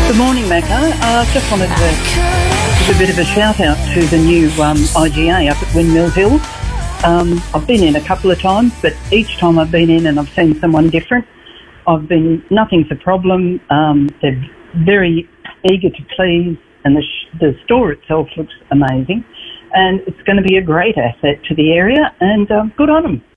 Good morning, Macca. Just wanted to give a bit of a shout out to the new IGA up at Windmill Hill. I've been in a couple of times, but each time I've been in and I've seen someone different, nothing's a problem. They're very eager to please, and the store itself looks amazing, and it's going to be a great asset to the area, and good on them.